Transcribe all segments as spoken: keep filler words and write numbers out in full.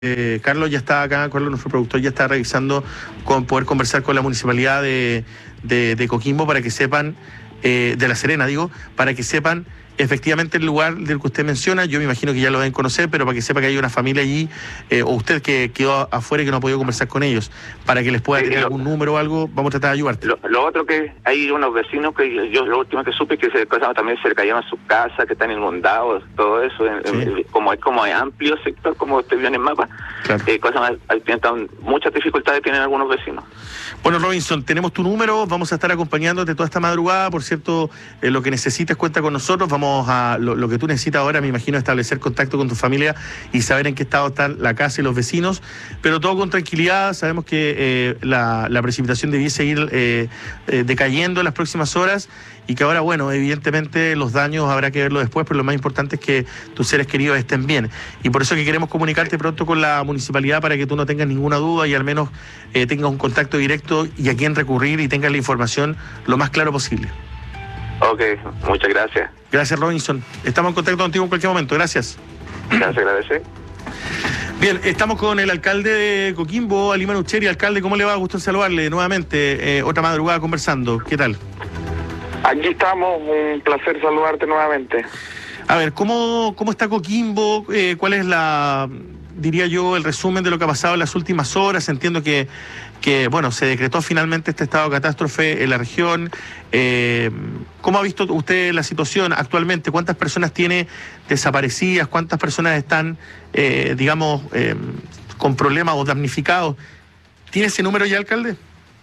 Eh, Carlos ya está acá, Carlos, nuestro productor, ya está revisando con poder conversar con la municipalidad de, de, de Coquimbo para que sepan, eh, de La Serena, digo, para que sepan efectivamente el lugar del que usted menciona. Yo me imagino que ya lo deben conocer, pero para que sepa que hay una familia allí, eh, o usted que quedó afuera y que no ha podido conversar con ellos, para que les pueda Sí, tener lo, algún número o algo, vamos a tratar de ayudarte. Lo, lo otro que hay unos vecinos que yo lo último que supe que se también se le cayeron a sus casas, que están inundados, todo eso, sí. en, como es como es amplio sector, como usted vio en el mapa, claro. eh, cosas más, tienen muchas dificultades tienen algunos vecinos. Bueno, Robinson, tenemos tu número, vamos a estar acompañándote toda esta madrugada, por cierto, eh, lo que necesites cuenta con nosotros, vamos a, lo, lo que tú necesitas ahora, me imagino, establecer contacto con tu familia y saber en qué estado está la casa y los vecinos, pero todo con tranquilidad. Sabemos que eh, la, la precipitación debiese ir eh, eh, decayendo en las próximas horas y que ahora, bueno, evidentemente los daños habrá que verlo después, pero lo más importante es que tus seres queridos estén bien. Y por eso que queremos comunicarte pronto con la municipalidad para que tú no tengas ninguna duda y al menos eh, tengas un contacto directo y a quién recurrir y tengas la información lo más claro posible. Ok, muchas gracias. Gracias, Robinson. Estamos en contacto contigo en cualquier momento. Gracias. Gracias, agradece. Bien, estamos con el alcalde de Coquimbo, Ali Manucheri. Alcalde, ¿cómo le va? Gusto en saludarle nuevamente. Eh, otra madrugada conversando. ¿Qué tal? Aquí estamos, un placer saludarte nuevamente. A ver, ¿cómo, cómo está Coquimbo? Eh, ¿Cuál es la, diría yo, el resumen de lo que ha pasado en las últimas horas? Entiendo que, que bueno, se decretó finalmente este estado de catástrofe en la región. Eh, ¿Cómo ha visto usted la situación actualmente? ¿Cuántas personas tiene desaparecidas? ¿Cuántas personas están, eh, digamos, eh, con problemas o damnificados? ¿Tiene ese número ya, alcalde?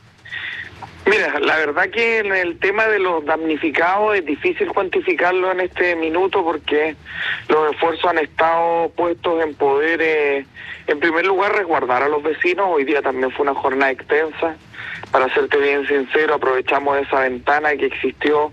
Mira, la verdad que en el tema de los damnificados es difícil cuantificarlo en este minuto porque los esfuerzos han estado puestos en poder, eh, en primer lugar, resguardar a los vecinos. Hoy día también fue una jornada extensa. Para serte bien sincero, aprovechamos esa ventana que existió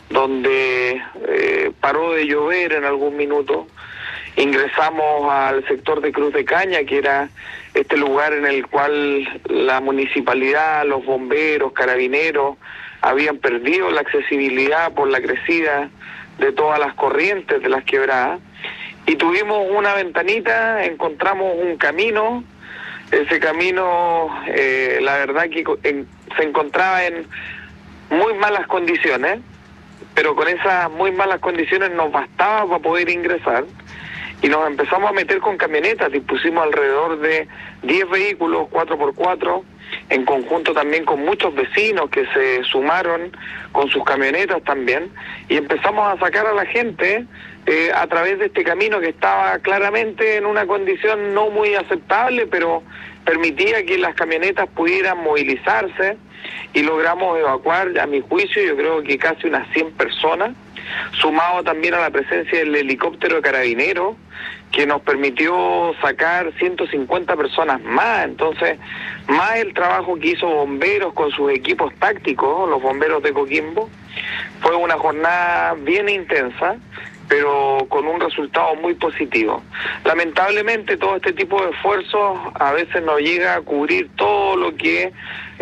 donde eh, paró de llover en algún minuto. Ingresamos al sector de Cruz de Caña, que era este lugar en el cual la municipalidad, los bomberos, carabineros, habían perdido la accesibilidad por la crecida de todas las corrientes de las quebradas. Y tuvimos una ventanita, encontramos un camino. Ese camino, eh, la verdad que en, se encontraba en muy malas condiciones, pero con esas muy malas condiciones nos bastaba para poder ingresar. Y nos empezamos a meter con camionetas, dispusimos alrededor de diez vehículos cuatro por cuatro, en conjunto también con muchos vecinos que se sumaron con sus camionetas también, y empezamos a sacar a la gente eh, a través de este camino que estaba claramente en una condición no muy aceptable, pero permitía que las camionetas pudieran movilizarse, y logramos evacuar, a mi juicio, yo creo que casi unas cien personas, sumado también a la presencia del helicóptero de carabineros, que nos permitió sacar ciento cincuenta personas más. Entonces, más el trabajo que hizo bomberos con sus equipos tácticos, los bomberos de Coquimbo, fue una jornada bien intensa, pero con un resultado muy positivo. Lamentablemente todo este tipo de esfuerzos a veces no llega a cubrir todo lo que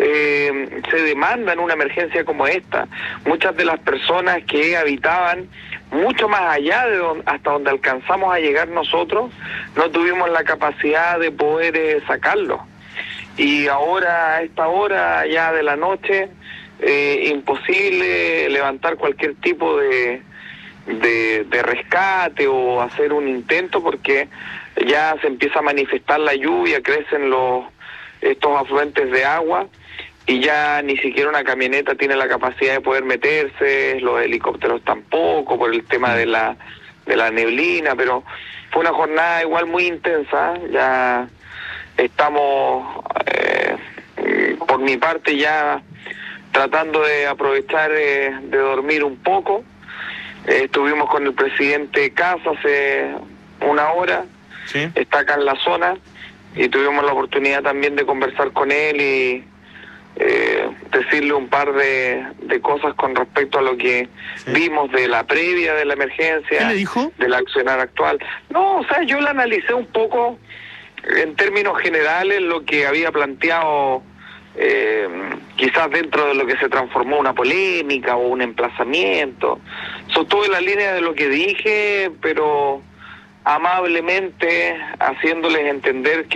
eh, se demanda en una emergencia como esta. Muchas de las personas que habitaban mucho más allá de donde, hasta donde alcanzamos a llegar nosotros, no tuvimos la capacidad de poder eh, sacarlos. Y ahora, a esta hora ya de la noche, eh, imposible levantar cualquier tipo de De, de rescate o hacer un intento porque ya se empieza a manifestar la lluvia, crecen los estos afluentes de agua y ya ni siquiera una camioneta tiene la capacidad de poder meterse, los helicópteros tampoco por el tema de la de la neblina, pero fue una jornada igual muy intensa. Ya estamos eh, por mi parte ya tratando de aprovechar eh, de dormir un poco. Eh, estuvimos con el presidente Casa hace una hora, ¿sí? Está acá en la zona, y tuvimos la oportunidad también de conversar con él y eh, decirle un par de, de cosas con respecto a lo que ¿sí? vimos de la previa de la emergencia. ¿Qué le dijo? Del accionar actual. No, o sea, yo la analicé un poco en términos generales lo que había planteado, Eh, quizás dentro de lo que se transformó una polémica o un emplazamiento. Sostuve la línea de lo que dije, pero amablemente haciéndoles entender que